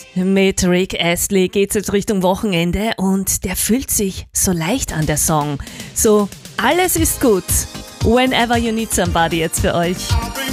Mit Rick Astley geht's jetzt Richtung Wochenende und der fühlt sich so leicht an, der Song. So, alles ist gut. Whenever You Need Somebody jetzt für euch.